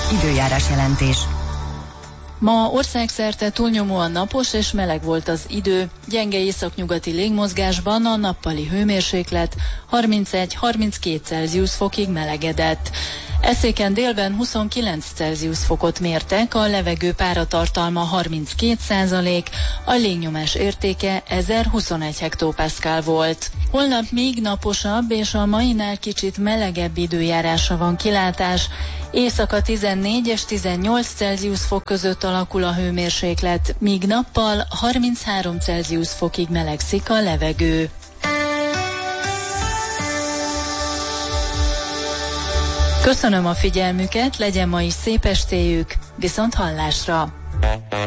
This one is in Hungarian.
Időjárás jelentés. Ma országszerte túlnyomóan napos és meleg volt az idő, gyenge északnyugati légmozgásban a nappali hőmérséklet 31-32 Celsius fokig melegedett. Eszéken délben 29 Celsius fokot mértek, a levegő páratartalma 32%, a légnyomás értéke 1021 hektopaszkál volt. Holnap még naposabb és a mainál kicsit melegebb időjárásra van kilátás. Éjszaka 14 és 18 Celsius fok között alakul a hőmérséklet, míg nappal 33 Celsius fokig melegszik a levegő. Köszönöm a figyelmüket, legyen ma is szép estéjük, viszont hallásra!